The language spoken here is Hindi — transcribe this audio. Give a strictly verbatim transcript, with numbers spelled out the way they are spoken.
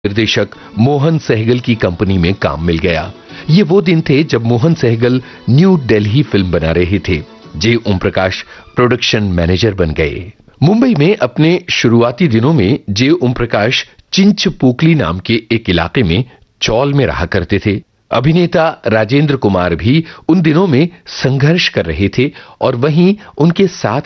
निर्देशक मोहन सहगल की कंपनी में काम मिल गया। ये वो दिन थे जब मोहन सहगल न्यू दिल्ली फिल्म बना रहे थे। जे ओम प्रकाश प्रोडक्शन मैनेजर बन गए। मुंबई में अपने शुरुआती दिनों में जे ओम प्रकाश चिंचपोकली नाम के एक इलाके में चौल में रहा करते थे। अभिनेता राजेंद्र कुमार भी उन दिनों में संघर्ष कर रहे थे और वहीं उनके साथ